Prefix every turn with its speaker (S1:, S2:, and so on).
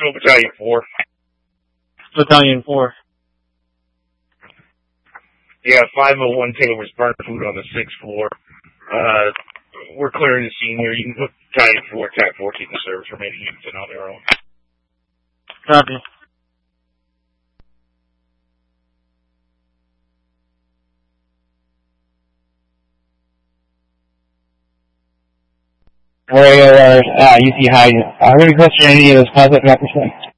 S1: Central Battalion 4.
S2: Battalion 4.
S1: Yeah, 501 Taylor was burnt food on the 6th floor. We're clearing the scene here. You can put Battalion 4, TAC 14 in service, remaining units and on their own.
S2: Copy.
S3: UC High. Are we requesting any of those concept mappers?